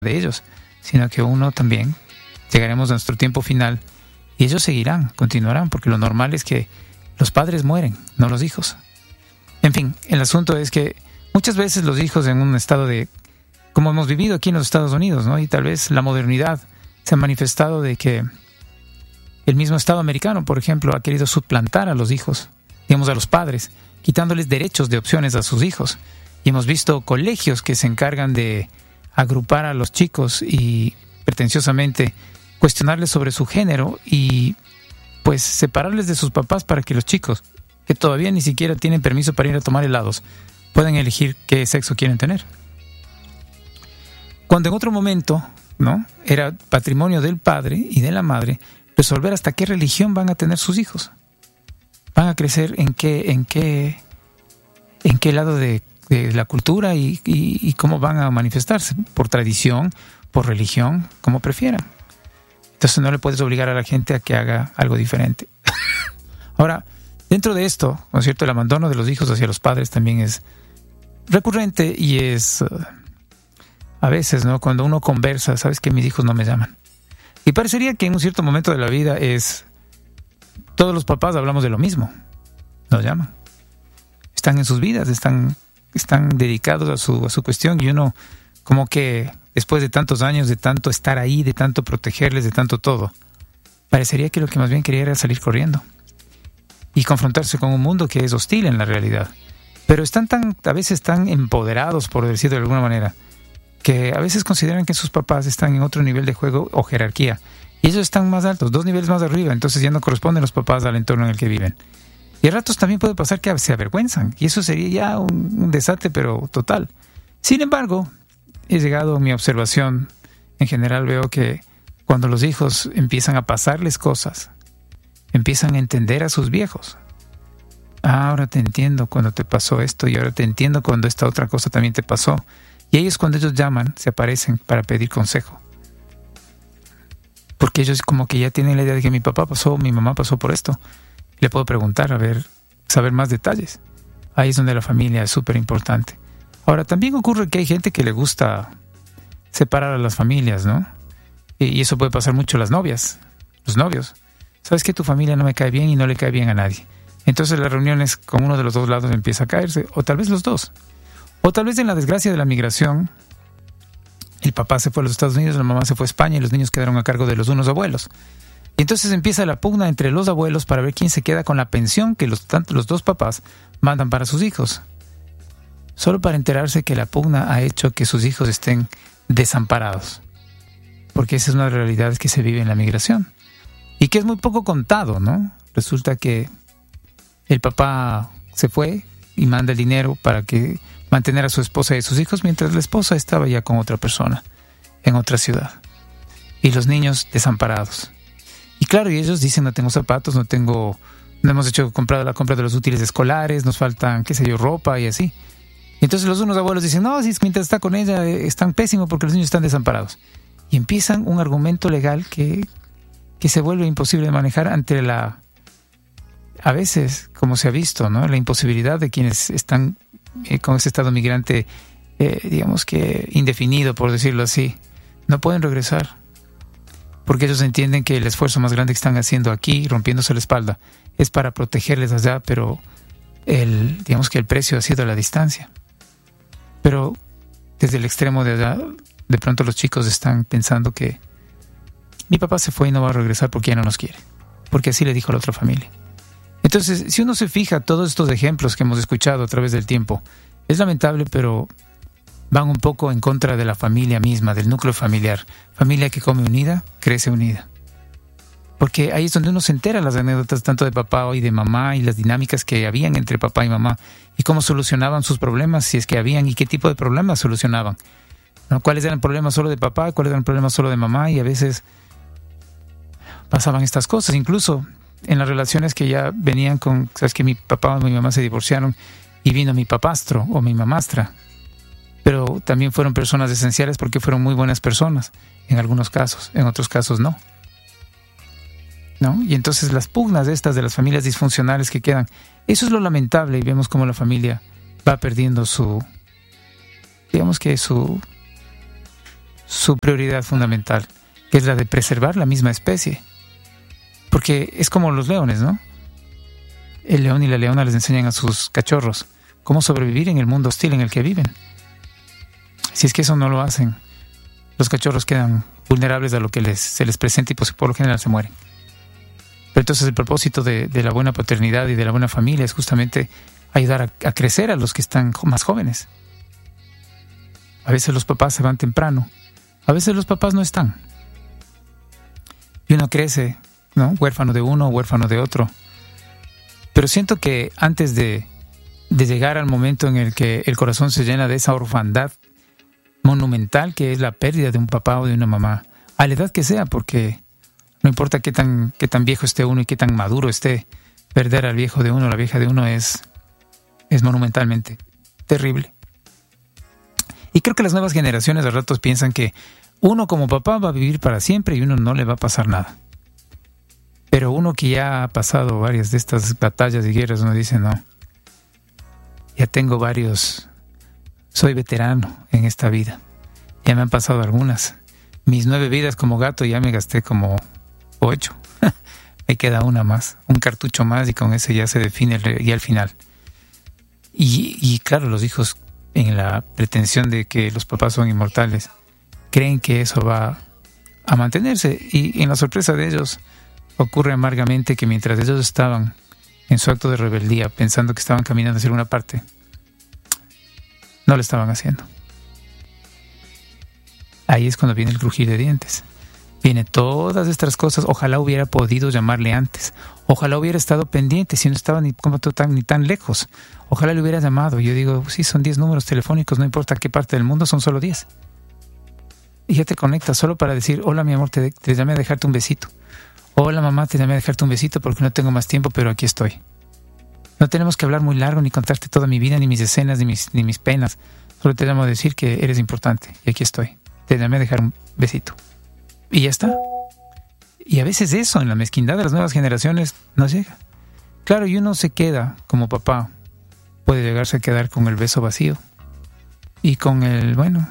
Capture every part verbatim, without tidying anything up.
de ellos, sino que uno también llegaremos a nuestro tiempo final y ellos seguirán, continuarán, porque lo normal es que los padres mueren, no los hijos. En fin, el asunto es que muchas veces los hijos en un estado de, como hemos vivido aquí en los Estados Unidos, ¿no? Y tal vez la modernidad se ha manifestado de que el mismo Estado americano, por ejemplo, ha querido suplantar a los hijos, digamos a los padres, quitándoles derechos de opciones a sus hijos. Y hemos visto colegios que se encargan de agrupar a los chicos y pretenciosamente cuestionarles sobre su género y pues separarles de sus papás para que los chicos, que todavía ni siquiera tienen permiso para ir a tomar helados, puedan elegir qué sexo quieren tener. Cuando en otro momento, ¿no?, era patrimonio del padre y de la madre resolver hasta qué religión van a tener sus hijos. Van a crecer en qué, en qué, en qué lado de, de la cultura y, y, y cómo van a manifestarse, por tradición, por religión, como prefieran. Entonces no le puedes obligar a la gente a que haga algo diferente. Ahora, dentro de esto, ¿no es cierto?, el abandono de los hijos hacia los padres también es recurrente y es, uh, a veces, ¿no?, cuando uno conversa, sabes que mis hijos no me llaman. Y parecería que en un cierto momento de la vida es, todos los papás hablamos de lo mismo, nos llaman. Están en sus vidas, están, están dedicados a su, a su cuestión y uno como que después de tantos años, de tanto estar ahí, de tanto protegerles, de tanto todo, parecería que lo que más bien quería era salir corriendo y confrontarse con un mundo que es hostil en la realidad. Pero están tan, a veces tan empoderados, por decirlo de alguna manera, que a veces consideran que sus papás están en otro nivel de juego o jerarquía. Y ellos están más altos, dos niveles más arriba, entonces ya no corresponden los papás al entorno en el que viven. Y a ratos también puede pasar que se avergüenzan, y eso sería ya un, un desastre, pero total. Sin embargo, he llegado a mi observación, en general veo que cuando los hijos empiezan a pasarles cosas, empiezan a entender a sus viejos. Ah, ahora te entiendo cuando te pasó esto, y ahora te entiendo cuando esta otra cosa también te pasó. Y ellos, cuando ellos llaman, se aparecen para pedir consejo. Porque ellos como que ya tienen la idea de que mi papá pasó, mi mamá pasó por esto. Le puedo preguntar, a ver, saber más detalles. Ahí es donde la familia es súper importante. Ahora, también ocurre que hay gente que le gusta separar a las familias, ¿no? Y eso puede pasar mucho a las novias, los novios. Sabes que tu familia no me cae bien y no le cae bien a nadie. Entonces las reuniones con uno de los dos lados empieza a caerse, o tal vez los dos. O tal vez en la desgracia de la migración, el papá se fue a los Estados Unidos, la mamá se fue a España y los niños quedaron a cargo de los unos abuelos. Y entonces empieza la pugna entre los abuelos para ver quién se queda con la pensión que los, tanto, los dos papás mandan para sus hijos. Solo para enterarse que la pugna ha hecho que sus hijos estén desamparados. Porque esa es una realidad que se vive en la migración. Y que es muy poco contado, ¿no? Resulta que el papá se fue y manda el dinero para que mantener a su esposa y a sus hijos, mientras la esposa estaba ya con otra persona en otra ciudad. Y los niños desamparados. Y claro, y ellos dicen, no tengo zapatos, no tengo, no hemos hecho comprado la compra de los útiles escolares, nos faltan, qué sé yo, ropa y así. Y entonces los unos abuelos dicen, no, si es que mientras está con ella eh, es tan pésimo porque los niños están desamparados. Y empiezan un argumento legal que, que se vuelve imposible de manejar ante la, a veces, como se ha visto, ¿no?, la imposibilidad de quienes están eh, con ese estado migrante, eh, digamos que indefinido, por decirlo así, no pueden regresar. Porque ellos entienden que el esfuerzo más grande que están haciendo aquí, rompiéndose la espalda, es para protegerles allá, pero el, digamos que el precio ha sido la distancia. Pero desde el extremo de allá, de pronto los chicos están pensando que mi papá se fue y no va a regresar porque ya no nos quiere, porque así le dijo a la otra familia. Entonces, si uno se fija, todos estos ejemplos que hemos escuchado a través del tiempo, es lamentable, pero van un poco en contra de la familia misma, del núcleo familiar. Familia que come unida, crece unida. Porque ahí es donde uno se entera las anécdotas tanto de papá y de mamá y las dinámicas que habían entre papá y mamá y cómo solucionaban sus problemas, si es que habían, y qué tipo de problemas solucionaban, ¿no? Cuáles eran problemas solo de papá, cuáles eran problemas solo de mamá, y a veces pasaban estas cosas. Incluso en las relaciones que ya venían con, sabes que mi papá o mi mamá se divorciaron y vino mi papastro o mi mamastra. Pero también fueron personas esenciales porque fueron muy buenas personas, en algunos casos, en otros casos no. ¿No? Y entonces las pugnas estas de las familias disfuncionales que quedan, eso es lo lamentable, y vemos cómo la familia va perdiendo su, digamos que su, su prioridad fundamental, que es la de preservar la misma especie. Porque es como los leones, ¿no? El león y la leona les enseñan a sus cachorros cómo sobrevivir en el mundo hostil en el que viven. Si es que eso no lo hacen, los cachorros quedan vulnerables a lo que les, se les presenta y pues, por lo general se mueren. Pero entonces el propósito de, de la buena paternidad y de la buena familia es justamente ayudar a, a crecer a los que están más jóvenes. A veces los papás se van temprano, a veces los papás no están. Y uno crece, ¿no? Huérfano de uno, huérfano de otro. Pero siento que antes de, de llegar al momento en el que el corazón se llena de esa orfandad monumental que es la pérdida de un papá o de una mamá, a la edad que sea, porque no importa qué tan, qué tan viejo esté uno y qué tan maduro esté, perder al viejo de uno o la vieja de uno es, es monumentalmente terrible. Y creo que las nuevas generaciones de ratos piensan que uno como papá va a vivir para siempre y uno no le va a pasar nada. Pero uno que ya ha pasado varias de estas batallas y guerras, uno dice, no, ya tengo varios, soy veterano en esta vida, ya me han pasado algunas. Mis nueve vidas como gato ya me gasté como ocho. Me queda una más, un cartucho más y con ese ya se define el, ya el final. Y, y claro, los hijos en la pretensión de que los papás son inmortales, creen que eso va a mantenerse y en la sorpresa de ellos ocurre amargamente que mientras ellos estaban en su acto de rebeldía pensando que estaban caminando hacia una parte, no lo estaban haciendo. Ahí es cuando viene el crujir de dientes. Viene todas estas cosas. Ojalá hubiera podido llamarle antes. Ojalá hubiera estado pendiente si no estaba ni, como tan, ni tan lejos. Ojalá le hubiera llamado. Yo digo, sí, son diez números telefónicos, no importa qué parte del mundo, son solo diez. Y ya te conectas solo para decir, hola mi amor, te, te llamé a dejarte un besito. Hola mamá, te llamé a dejarte un besito porque no tengo más tiempo, pero aquí estoy. No tenemos que hablar muy largo, ni contarte toda mi vida, ni mis escenas, ni mis, ni mis penas. Solo te llamo a decir que eres importante y aquí estoy. Te llamé a dejar un besito. Y ya está. Y a veces eso, en la mezquindad de las nuevas generaciones, no llega. Claro, y uno se queda, como papá, puede llegarse a quedar con el beso vacío. Y con el, bueno,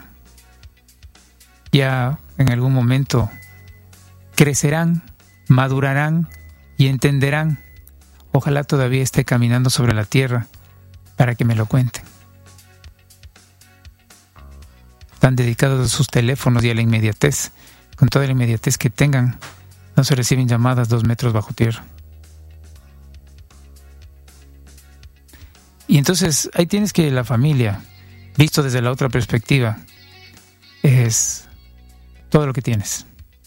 ya en algún momento crecerán, madurarán y entenderán. Ojalá todavía esté caminando sobre la tierra para que me lo cuenten. Están dedicados a sus teléfonos y a la inmediatez. Con toda la inmediatez que tengan, no se reciben llamadas dos metros bajo tierra. Y entonces ahí tienes que la familia, visto desde la otra perspectiva, es todo lo que tienes.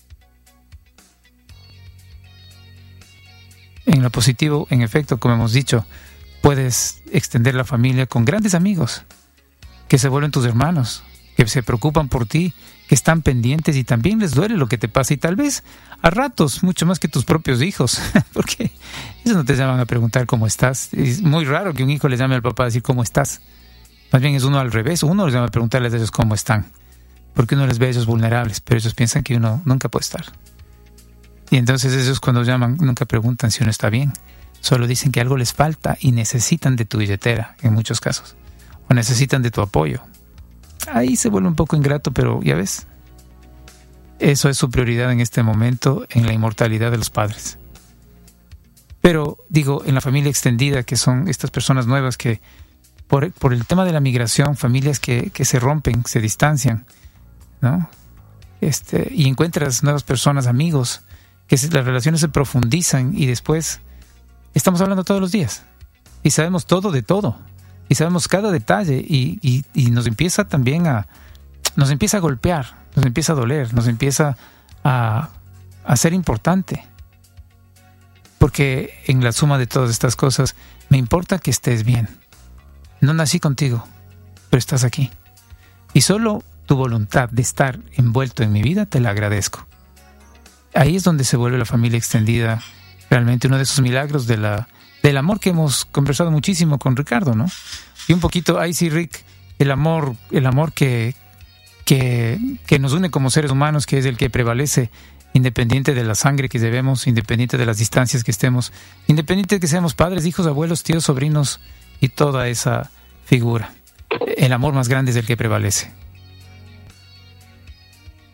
En lo positivo, en efecto, como hemos dicho, puedes extender la familia con grandes amigos que se vuelven tus hermanos, que se preocupan por ti, que están pendientes y también les duele lo que te pasa y tal vez a ratos mucho más que tus propios hijos, porque ellos no te llaman a preguntar cómo estás. Es muy raro que un hijo le llame al papá a decir cómo estás. Más bien es uno al revés, uno les llama a preguntarles a ellos cómo están, porque uno les ve a ellos vulnerables, pero ellos piensan que uno nunca puede estar. Y entonces ellos cuando llaman nunca preguntan si uno está bien, solo dicen que algo les falta y necesitan de tu billetera en muchos casos, o necesitan de tu apoyo. Ahí se vuelve un poco ingrato, pero ya ves, eso es su prioridad en este momento, en la inmortalidad de los padres. Pero digo, en la familia extendida, que son estas personas nuevas que por, por el tema de la migración, familias que, que se rompen, se distancian, ¿no? Este, y encuentras nuevas personas, amigos, que se, las relaciones se profundizan y después estamos hablando todos los días y sabemos todo de todo. Y sabemos cada detalle y, y, y nos empieza también a nos empieza a golpear, nos empieza a doler, nos empieza a, a ser importante. Porque en la suma de todas estas cosas, me importa que estés bien. No nací contigo, pero estás aquí. Y solo tu voluntad de estar envuelto en mi vida te la agradezco. Ahí es donde se vuelve la familia extendida, realmente uno de esos milagros de la del amor que hemos conversado muchísimo con Ricardo, ¿no? Y un poquito, ahí sí, Rick, el amor, el amor que, que, que nos une como seres humanos, que es el que prevalece, independiente de la sangre que llevemos, independiente de las distancias que estemos, independiente de que seamos padres, hijos, abuelos, tíos, sobrinos y toda esa figura. El amor más grande es el que prevalece.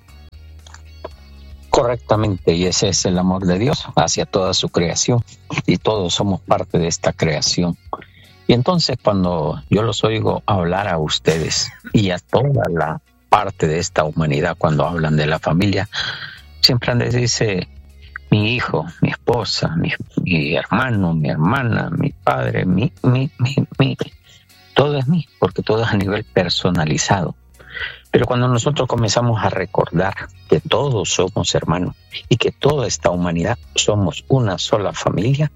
correctamente, y ese es el amor de Dios hacia toda su creación, y todos somos parte de esta creación. Y entonces cuando yo los oigo hablar a ustedes y a toda la parte de esta humanidad, cuando hablan de la familia, siempre les dice mi hijo, mi esposa, mi, mi hermano, mi hermana, mi padre, mi, mi, mi, mi. Todo es mí, porque todo es a nivel personalizado. Pero cuando nosotros comenzamos a recordar que todos somos hermanos y que toda esta humanidad somos una sola familia,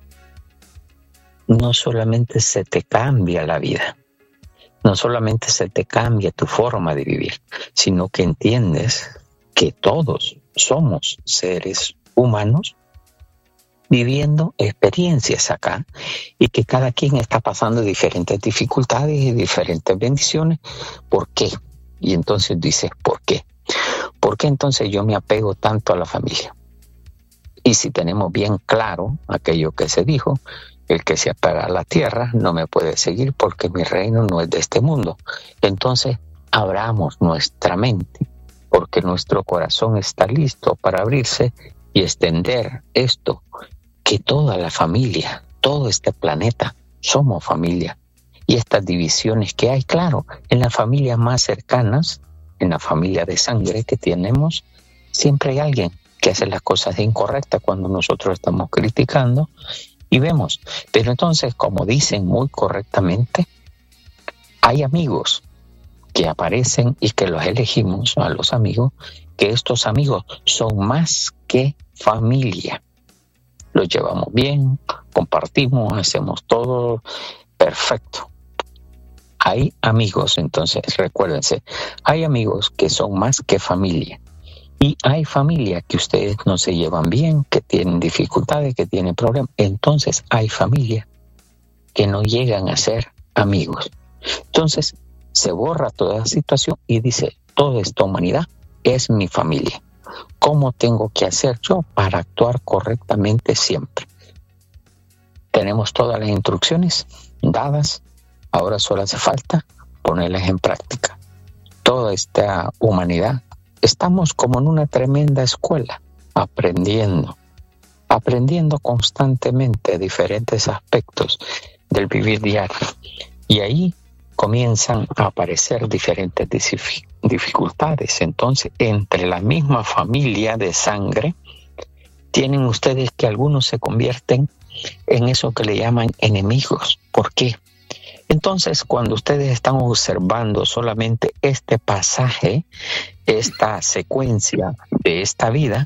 no solamente se te cambia la vida, no solamente se te cambia tu forma de vivir, sino que entiendes que todos somos seres humanos viviendo experiencias acá y que cada quien está pasando diferentes dificultades y diferentes bendiciones. ¿Por qué? Y entonces dices, ¿por qué? ¿Por qué entonces yo me apego tanto a la familia? Y si tenemos bien claro aquello que se dijo, el que se apega a la tierra no me puede seguir porque mi reino no es de este mundo. Entonces, abramos nuestra mente porque nuestro corazón está listo para abrirse y extender esto, que toda la familia, todo este planeta, somos familia. Y estas divisiones que hay, claro, en las familias más cercanas, en la familia de sangre que tenemos, siempre hay alguien que hace las cosas incorrectas cuando nosotros estamos criticando y vemos. Pero entonces, como dicen muy correctamente, hay amigos que aparecen y que los elegimos a los amigos, que estos amigos son más que familia. Los llevamos bien, compartimos, hacemos todo perfecto. Hay amigos, entonces, recuérdense, hay amigos que son más que familia. Y hay familia que ustedes no se llevan bien, que tienen dificultades, que tienen problemas. Entonces hay familia que no llegan a ser amigos. Entonces se borra toda la situación y dice, toda esta humanidad es mi familia. ¿Cómo tengo que hacer yo para actuar correctamente siempre? Tenemos todas las instrucciones dadas, ahora solo hace falta ponerlas en práctica. Toda esta humanidad, estamos como en una tremenda escuela, aprendiendo, aprendiendo constantemente diferentes aspectos del vivir diario. Y ahí comienzan a aparecer diferentes dificultades. Entonces, entre la misma familia de sangre, tienen ustedes que algunos se convierten en eso que le llaman enemigos. ¿Por qué? Entonces, cuando ustedes están observando solamente este pasaje, esta secuencia de esta vida,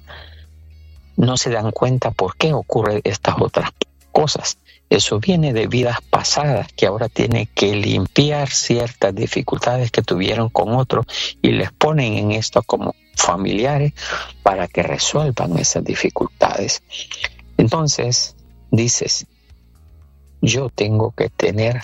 no se dan cuenta por qué ocurren estas otras cosas. Eso viene de vidas pasadas que ahora tienen que limpiar ciertas dificultades que tuvieron con otros y les ponen en esto como familiares para que resuelvan esas dificultades. Entonces, dices, yo tengo que tener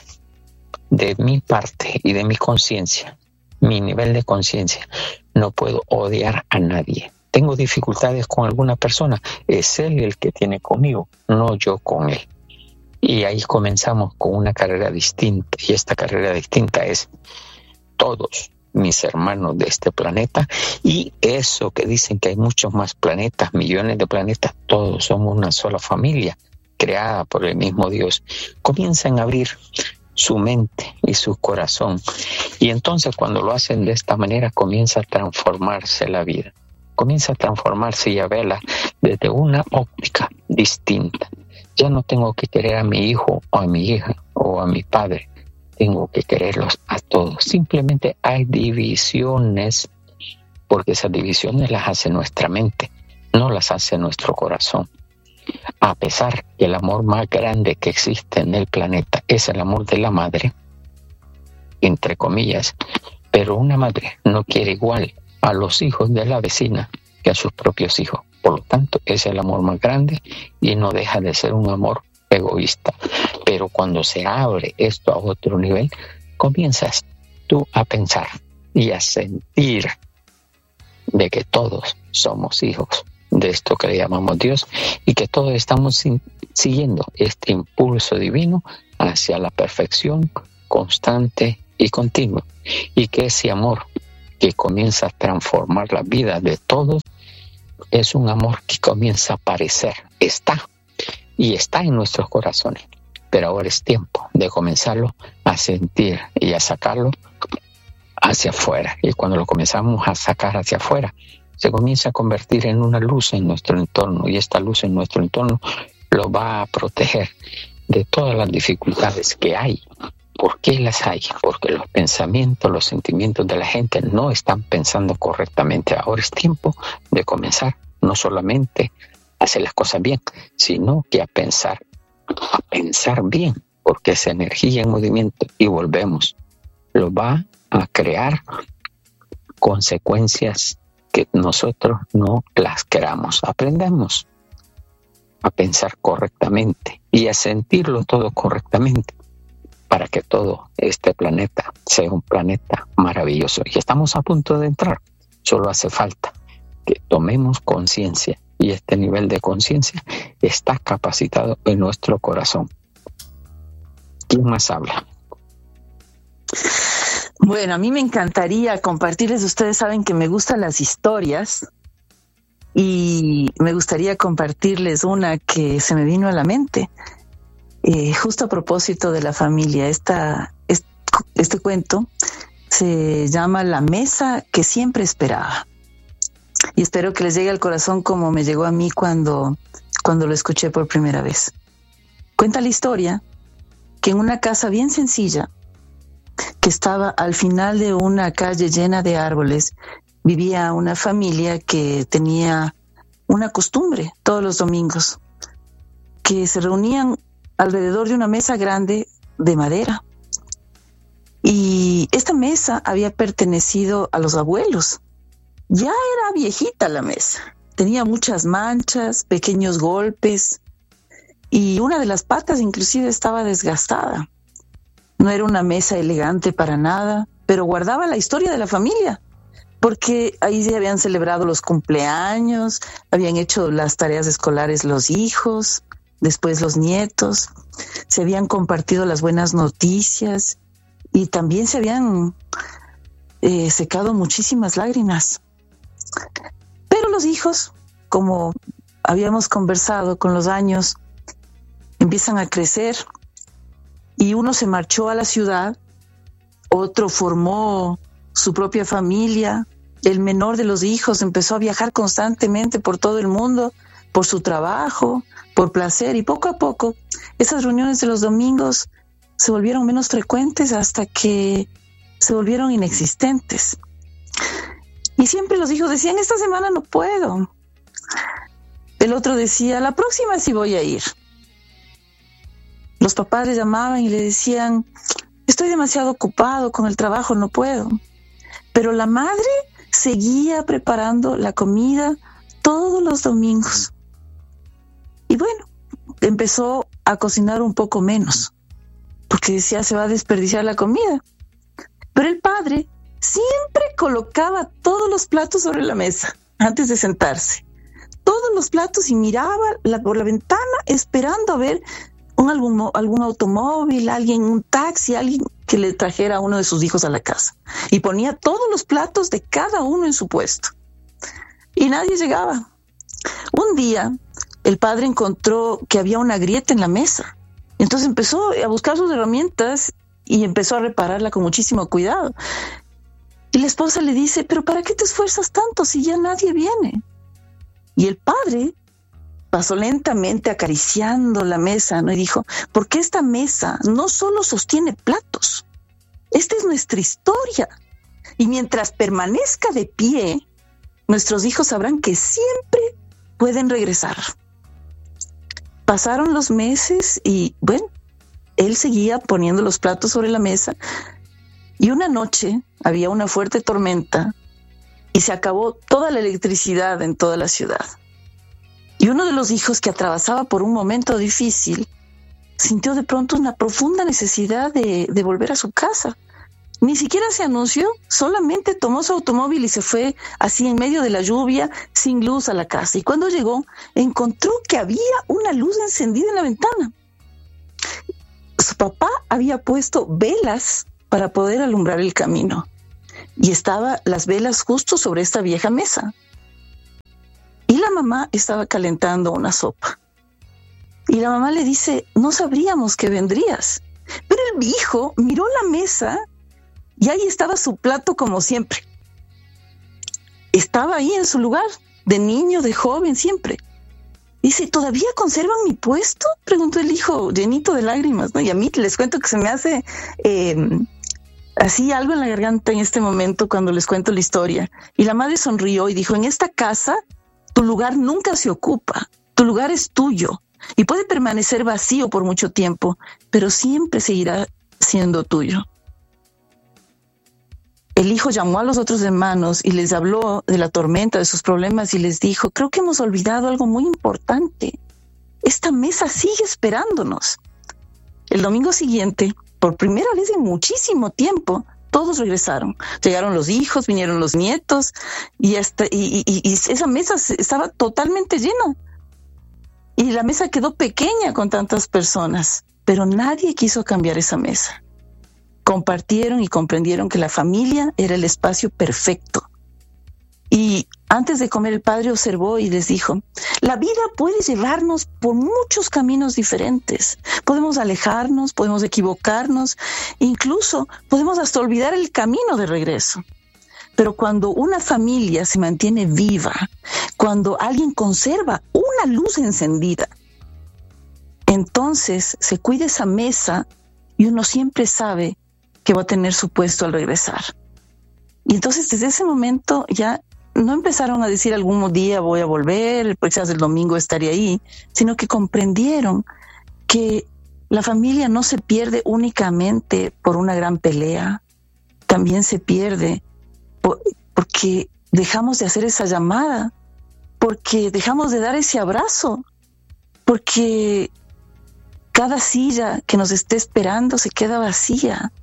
de mi parte y de mi conciencia, mi nivel de conciencia, no puedo odiar a nadie. Tengo dificultades con alguna persona, es él el que tiene conmigo, no yo con él. Y ahí comenzamos con una carrera distinta, y esta carrera distinta es todos mis hermanos de este planeta, y eso que dicen que hay muchos más planetas, millones de planetas, todos somos una sola familia, creada por el mismo Dios. Comienzan a abrir su mente y su corazón, y entonces cuando lo hacen de esta manera comienza a transformarse la vida, comienza a transformarse y a verla desde una óptica distinta. Ya no tengo que querer a mi hijo o a mi hija o a mi padre, tengo que quererlos a todos. Simplemente hay divisiones, porque esas divisiones las hace nuestra mente, no las hace nuestro corazón. A pesar que el amor más grande que existe en el planeta es el amor de la madre, entre comillas, pero una madre no quiere igual a los hijos de la vecina que a sus propios hijos. Por lo tanto, es el amor más grande y no deja de ser un amor egoísta. Pero cuando se abre esto a otro nivel, comienzas tú a pensar y a sentir de que todos somos hijos de esto que le llamamos Dios y que todos estamos sin, siguiendo este impulso divino hacia la perfección constante y continua, y que ese amor que comienza a transformar la vida de todos es un amor que comienza a aparecer, está, y está en nuestros corazones. Pero ahora es tiempo de comenzarlo a sentir y a sacarlo hacia afuera. Y cuando lo comenzamos a sacar hacia afuera, se comienza a convertir en una luz en nuestro entorno, y esta luz en nuestro entorno lo va a proteger de todas las dificultades que hay. ¿Por qué las hay? Porque los pensamientos, los sentimientos de la gente no están pensando correctamente. Ahora es tiempo de comenzar no solamente a hacer las cosas bien, sino que a pensar, a pensar bien, porque esa energía en movimiento, y volvemos, lo va a crear consecuencias que nosotros no las queramos. Aprendamos a pensar correctamente y a sentirlo todo correctamente para que todo este planeta sea un planeta maravilloso. Y estamos a punto de entrar. Solo hace falta que tomemos conciencia, y este nivel de conciencia está capacitado en nuestro corazón. ¿Quién más habla? Bueno, a mí me encantaría compartirles. Ustedes saben que me gustan las historias y me gustaría compartirles una que se me vino a la mente, eh, justo a propósito de la familia. Esta, este, este cuento se llama La mesa que siempre esperaba, y espero que les llegue al corazón como me llegó a mí cuando, cuando lo escuché por primera vez. Cuenta la historia que en una casa bien sencilla, que estaba al final de una calle llena de árboles, vivía una familia que tenía una costumbre todos los domingos, que se reunían alrededor de una mesa grande de madera. Y esta mesa había pertenecido a los abuelos. Ya era viejita la mesa, tenía muchas manchas, pequeños golpes, y una de las patas inclusive estaba desgastada. No era una mesa elegante para nada, pero guardaba la historia de la familia, porque ahí se habían celebrado los cumpleaños, habían hecho las tareas escolares los hijos, después los nietos, se habían compartido las buenas noticias y también se habían eh, secado muchísimas lágrimas. Pero los hijos, como habíamos conversado, con los años empiezan a crecer, y uno se marchó a la ciudad, otro formó su propia familia, el menor de los hijos empezó a viajar constantemente por todo el mundo, por su trabajo, por placer, y poco a poco esas reuniones de los domingos se volvieron menos frecuentes hasta que se volvieron inexistentes. Y siempre los hijos decían, esta semana no puedo. El otro decía, la próxima sí voy a ir. Los papás le llamaban y le decían, estoy demasiado ocupado con el trabajo, no puedo. Pero la madre seguía preparando la comida todos los domingos. Y bueno, empezó a cocinar un poco menos, porque decía, se va a desperdiciar la comida. Pero el padre siempre colocaba todos los platos sobre la mesa antes de sentarse. Todos los platos, y miraba la, por la ventana esperando a ver un algún, algún automóvil, alguien, un taxi, alguien que le trajera a uno de sus hijos a la casa. Y ponía todos los platos de cada uno en su puesto. Y nadie llegaba. Un día, el padre encontró que había una grieta en la mesa. Entonces empezó a buscar sus herramientas y empezó a repararla con muchísimo cuidado. Y la esposa le dice, ¿pero para qué te esfuerzas tanto si ya nadie viene? Y el padre pasó lentamente acariciando la mesa, ¿no? Y dijo, porque esta mesa no solo sostiene platos, esta es nuestra historia. Y mientras permanezca de pie, nuestros hijos sabrán que siempre pueden regresar. Pasaron los meses y, bueno, él seguía poniendo los platos sobre la mesa, y una noche había una fuerte tormenta y se acabó toda la electricidad en toda la ciudad. Y uno de los hijos, que atravesaba por un momento difícil, sintió de pronto una profunda necesidad de, de volver a su casa. Ni siquiera se anunció, solamente tomó su automóvil y se fue así en medio de la lluvia, sin luz, a la casa. Y cuando llegó, encontró que había una luz encendida en la ventana. Su papá había puesto velas para poder alumbrar el camino, y estaban las velas justo sobre esta vieja mesa. Y la mamá estaba calentando una sopa. Y la mamá le dice, no sabríamos que vendrías. Pero el hijo miró la mesa y ahí estaba su plato como siempre. Estaba ahí en su lugar, de niño, de joven, siempre. Dice, ¿todavía conservan mi puesto? Preguntó el hijo, llenito de lágrimas, ¿no? Y a mí les cuento que se me hace eh, así algo en la garganta en este momento cuando les cuento la historia. Y la madre sonrió y dijo, en esta casa tu lugar nunca se ocupa, tu lugar es tuyo y puede permanecer vacío por mucho tiempo, pero siempre seguirá siendo tuyo. El hijo llamó a los otros hermanos y les habló de la tormenta, de sus problemas, y les dijo, creo que hemos olvidado algo muy importante. Esta mesa sigue esperándonos. El domingo siguiente, por primera vez en muchísimo tiempo, todos regresaron. Llegaron los hijos, vinieron los nietos, y, hasta, y, y, y esa mesa estaba totalmente llena. Y la mesa quedó pequeña con tantas personas, pero nadie quiso cambiar esa mesa. Compartieron y comprendieron que la familia era el espacio perfecto. Y antes de comer el padre observó y les dijo, la vida puede llevarnos por muchos caminos diferentes. Podemos alejarnos, podemos equivocarnos, incluso podemos hasta olvidar el camino de regreso. Pero cuando una familia se mantiene viva, cuando alguien conserva una luz encendida, entonces se cuida esa mesa y uno siempre sabe que va a tener su puesto al regresar. Y entonces desde ese momento ya no empezaron a decir algún día voy a volver, quizás el domingo estaré ahí, sino que comprendieron que la familia no se pierde únicamente por una gran pelea, también se pierde por, porque dejamos de hacer esa llamada, porque dejamos de dar ese abrazo, porque cada silla que nos esté esperando se queda vacía.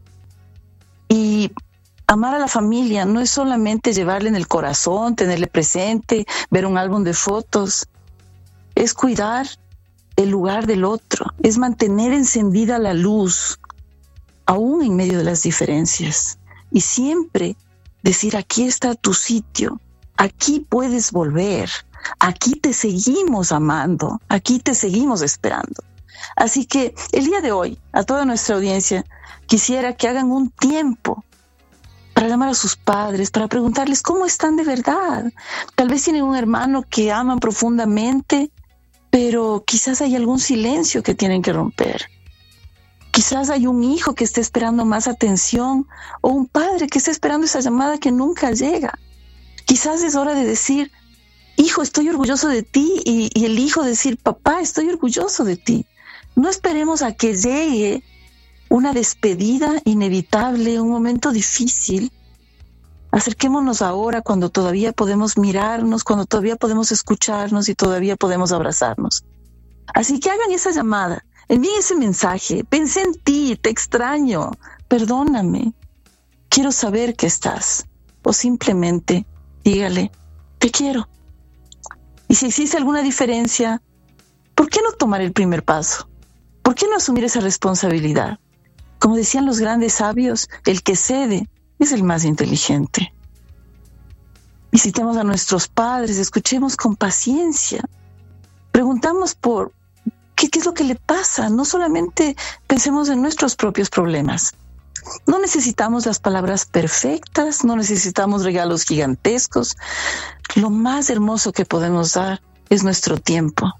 Y amar a la familia no es solamente llevarle en el corazón, tenerle presente, ver un álbum de fotos. Es cuidar el lugar del otro, es mantener encendida la luz, aún en medio de las diferencias. Y siempre decir, aquí está tu sitio, aquí puedes volver, aquí te seguimos amando, aquí te seguimos esperando. Así que el día de hoy, a toda nuestra audiencia, quisiera que hagan un tiempo para llamar a sus padres, para preguntarles cómo están de verdad. Tal vez tienen un hermano que aman profundamente, pero quizás hay algún silencio que tienen que romper. Quizás hay un hijo que esté esperando más atención o un padre que esté esperando esa llamada que nunca llega. Quizás es hora de decir, hijo, estoy orgulloso de ti, y, y el hijo decir, papá, estoy orgulloso de ti. No esperemos a que llegue una despedida inevitable, un momento difícil. Acerquémonos ahora cuando todavía podemos mirarnos, cuando todavía podemos escucharnos y todavía podemos abrazarnos. Así que hagan esa llamada, envíen ese mensaje, pensé en ti, te extraño, perdóname, quiero saber que estás. O simplemente dígale, te quiero. Y si existe alguna diferencia, ¿por qué no tomar el primer paso? ¿Por qué no asumir esa responsabilidad? Como decían los grandes sabios, el que cede es el más inteligente. Visitemos a nuestros padres, escuchemos con paciencia. Preguntamos por qué, qué es lo que le pasa. No solamente pensemos en nuestros propios problemas. No necesitamos las palabras perfectas, no necesitamos regalos gigantescos. Lo más hermoso que podemos dar es nuestro tiempo.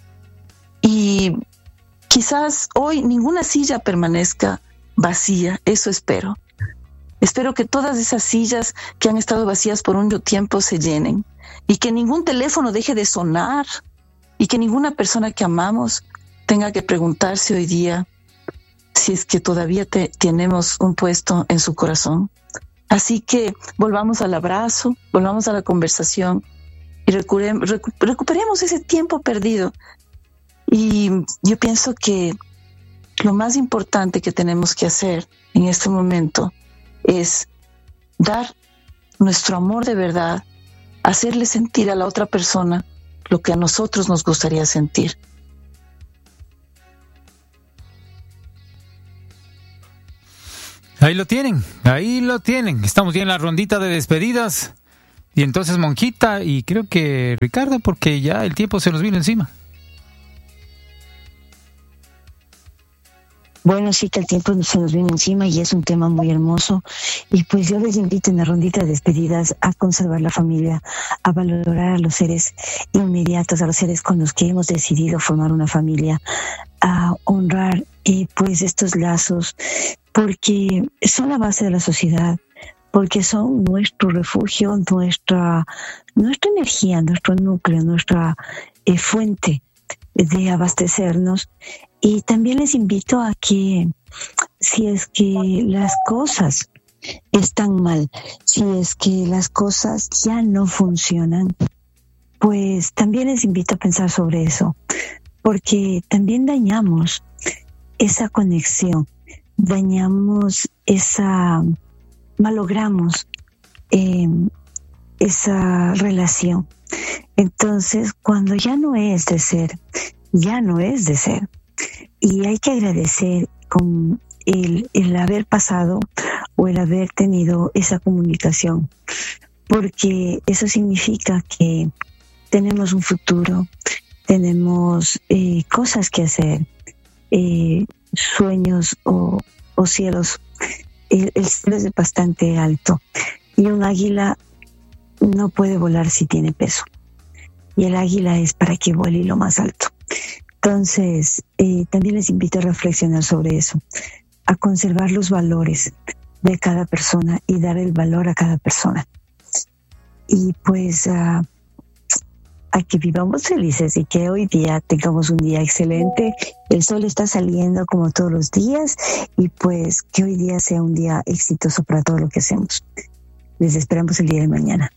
Y quizás hoy ninguna silla permanezca vacía, eso espero. Espero que todas esas sillas que han estado vacías por un tiempo se llenen y que ningún teléfono deje de sonar y que ninguna persona que amamos tenga que preguntarse hoy día si es que todavía te, tenemos un puesto en su corazón. Así que volvamos al abrazo, volvamos a la conversación y recuperemos, recuperemos ese tiempo perdido. Y yo pienso que lo más importante que tenemos que hacer en este momento es dar nuestro amor de verdad, hacerle sentir a la otra persona lo que a nosotros nos gustaría sentir. Ahí lo tienen, ahí lo tienen. Estamos ya en la rondita de despedidas. Y entonces, Monjita, y creo que Ricardo, porque ya el tiempo se nos vino encima. Bueno, sí que el tiempo se nos viene encima y es un tema muy hermoso. Y pues yo les invito en la rondita de despedidas a conservar la familia, a valorar a los seres inmediatos, a los seres con los que hemos decidido formar una familia, a honrar eh, pues estos lazos, porque son la base de la sociedad, porque son nuestro refugio, nuestra, nuestra energía, nuestro núcleo, nuestra eh, fuente de abastecernos. Y también les invito a que si es que las cosas están mal, si es que las cosas ya no funcionan, pues también les invito a pensar sobre eso, porque también dañamos esa conexión, dañamos esa, malogramos eh, esa relación. Entonces, cuando ya no es de ser, ya no es de ser. Y hay que agradecer con el, el haber pasado o el haber tenido esa comunicación, porque eso significa que tenemos un futuro, tenemos eh, cosas que hacer, eh, sueños o, o cielos. El, el cielo es bastante alto y un águila no puede volar si tiene peso. Y el águila es para que vuele lo más alto. Entonces, eh, también les invito a reflexionar sobre eso, a conservar los valores de cada persona y dar el valor a cada persona. Y pues uh, a que vivamos felices y que hoy día tengamos un día excelente. El sol está saliendo como todos los días y pues que hoy día sea un día exitoso para todo lo que hacemos. Les esperamos el día de mañana.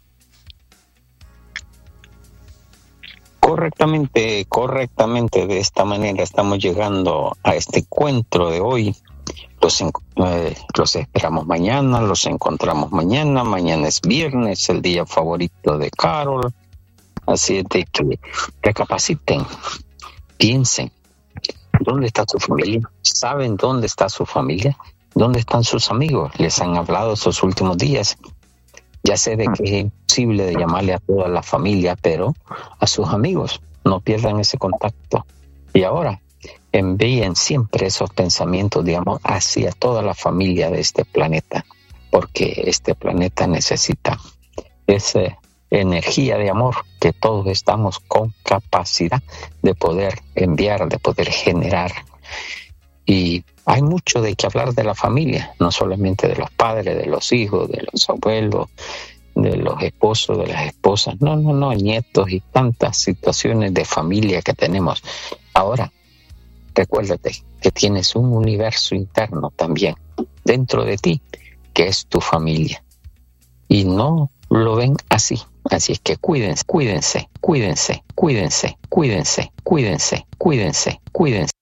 Correctamente, correctamente, de esta manera estamos llegando a este encuentro de hoy. Los, eh, los esperamos mañana, los encontramos mañana. Mañana es viernes, el día favorito de Carol. Así es de que recapaciten, piensen, ¿dónde está su familia? ¿Saben dónde está su familia? ¿Dónde están sus amigos? ¿Les han hablado estos últimos días? Ya sé de que es imposible de llamarle a toda la familia, pero a sus amigos, no pierdan ese contacto. Y ahora, envíen siempre esos pensamientos de amor hacia toda la familia de este planeta, porque este planeta necesita esa energía de amor que todos estamos con capacidad de poder enviar, de poder generar. Y hay mucho de qué hablar de la familia, no solamente de los padres, de los hijos, de los abuelos, de los esposos, de las esposas, no, no, no, nietos y tantas situaciones de familia que tenemos. Ahora, recuérdate que tienes un universo interno también dentro de ti, que es tu familia. Y no lo ven así. Así es que cuídense, cuídense, cuídense, cuídense, cuídense, cuídense, cuídense, cuídense.